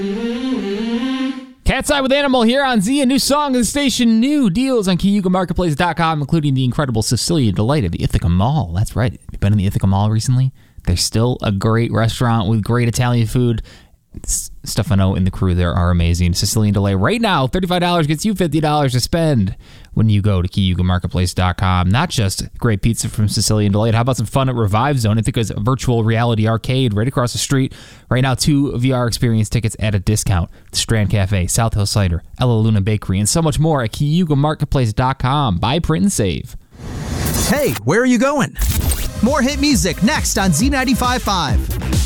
Cat's Eye with Animal here on Z. A new song of the station, new deals on CayugaMarketplace.com, including the incredible Sicilian Delight at the Ithaca Mall. That's right. Have you been in the Ithaca Mall recently? There's still a great restaurant with great Italian food. Stefano and the crew there are amazing. Sicilian Delight right now, $35 gets you $50 to spend when you go to CayugaMarketplace.com. Not just great pizza from Sicilian Delight. How about some fun at Revive Zone? I think it's a virtual reality arcade right across the street. Right now, 2 VR experience tickets at a discount. The Strand Cafe, South Hill Cider, Ella Luna Bakery, and so much more at CayugaMarketplace.com. Buy, print, and save. Hey, where are you going? More hit music next on Z95.5.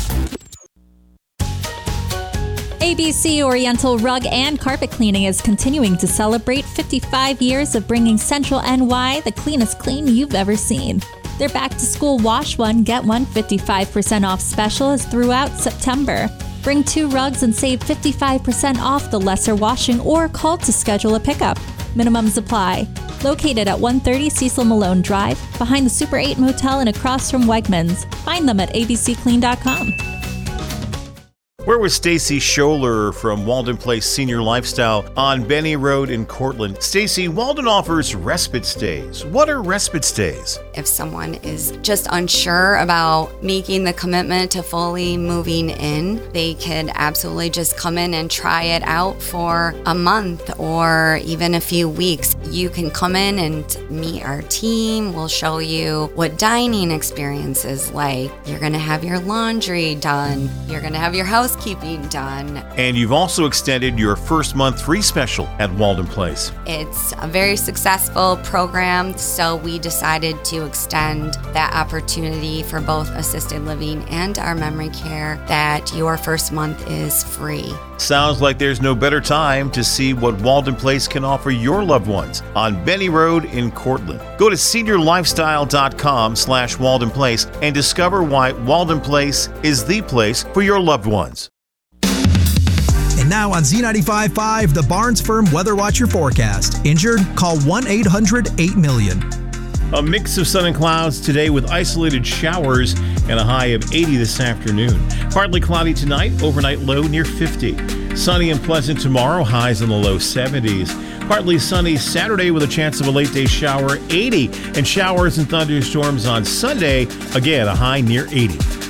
ABC Oriental Rug and Carpet Cleaning is continuing to celebrate 55 years of bringing Central NY the cleanest clean you've ever seen. Their back-to-school Wash One, Get One 55% off special is throughout September. Bring 2 rugs and save 55% off the lesser washing or call to schedule a pickup. Minimums apply. Located at 130 Cecil Malone Drive, behind the Super 8 Motel and across from Wegmans. Find them at abcclean.com. We're with Stacy Scholler from Walden Place Senior Lifestyle on Benny Road in Cortland. Stacy, Walden offers respite stays. What are respite stays? If someone is just unsure about making the commitment to fully moving in, they could absolutely just come in and try it out for a month or even a few weeks. You can come in and meet our team. We'll show you what dining experience is like. You're going to have your laundry done. You're going to have your housekeeping done. And you've also extended your first month free special at Walden Place. It's a very successful program, so we decided to extend that opportunity for both assisted living and our memory care, that your first month is free. Sounds like there's no better time to see what Walden Place can offer your loved ones on Benny Road in Cortland. Go to seniorlifestyle.com/Walden Place and discover why Walden Place is the place for your loved ones. And now on Z95.5, the Barnes Firm Weather Watcher forecast. Injured? Call 1-800-8-million. A mix of sun and clouds today with isolated showers and a high of 80 this afternoon. Partly cloudy tonight, overnight low near 50. Sunny and pleasant tomorrow, highs in the low 70s. Partly sunny Saturday with a chance of a late day shower, 80. And showers and thunderstorms on Sunday, again a high near 80.